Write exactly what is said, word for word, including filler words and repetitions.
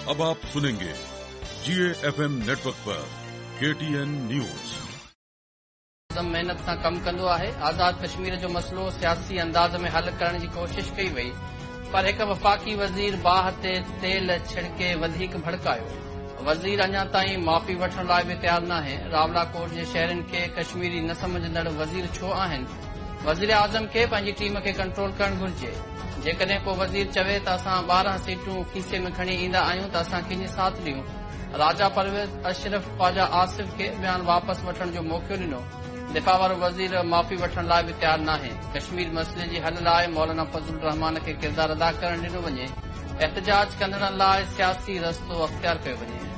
अब आप सुनेंगे जीए FM network पर केटीएन न्यूज। मेहनत सां कम कंदो आहे। आज़ाद कश्मीर जो मसलो सियासी अंदाज में हल करण जी कोशिश कई वई, पर हिक वफ़ाक़ी वज़ीर बाहि ते तेल छिड़के वधीक भड़कायो। वज़ीर अञा ताईं माफ़ी वठण लाइ बि तयार नाहे। रावलाकोट जे शहरनि खे कश्मीरी न समझंदड़ वज़ीर छो आहिनि? वज़ीर आज़म खे पंहिंजी टीम खे कंट्रोल करणु घुर्जे। जेकॾहिं को वज़ीर चवे त असां ॿारहं सीटूं खीसे में खणी ईंदा आहियूं त असां कंहिंजे साथ ॾियूं। राजा परवेज़ अशरफ ख्वाजा आसिफ खे बयान वापसि वठण जो मौक़ो ॾिनो। दिफ़ा वारो वज़ीर माफ़ी वठण लाइ बि तयार नाहे। कश्मीर मसइले जी हल लाइ मौलाना फज़लुर रहमान खे किरदारु अदा करणु ॾिनो वञे। एहतजाज कंदड़नि लाइ सियासी रस्तो अख़्तियार कयो वञे।